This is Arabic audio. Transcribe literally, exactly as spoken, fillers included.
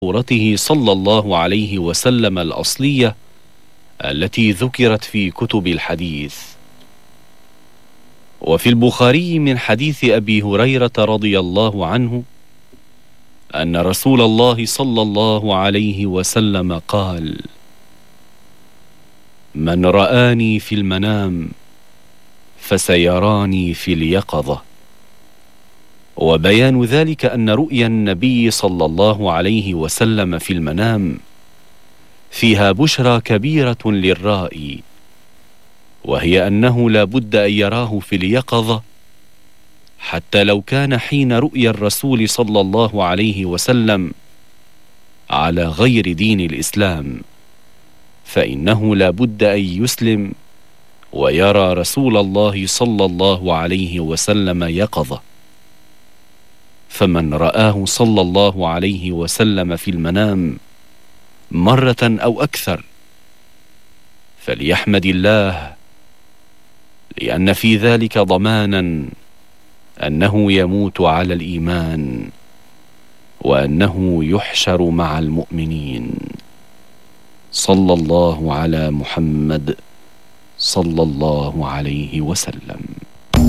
صورته صلى الله عليه وسلم الأصلية التي ذكرت في كتب الحديث. وفي البخاري من حديث أبي هريرة رضي الله عنه أن رسول الله صلى الله عليه وسلم قال: من رآني في المنام فسيراني في اليقظة. وبيان ذلك أن رؤيا النبي صلى الله عليه وسلم في المنام فيها بشرى كبيرة للرائي، وهي أنه لا بد أن يراه في اليقظة، حتى لو كان حين رؤيا الرسول صلى الله عليه وسلم على غير دين الإسلام، فإنه لا بد أن يسلم ويرى رسول الله صلى الله عليه وسلم يقظة. فمن رآه صلى الله عليه وسلم في المنام مرة أو أكثر فليحمد الله، لأن في ذلك ضمانا أنه يموت على الإيمان وأنه يحشر مع المؤمنين. صلى الله على محمد صلى الله عليه وسلم.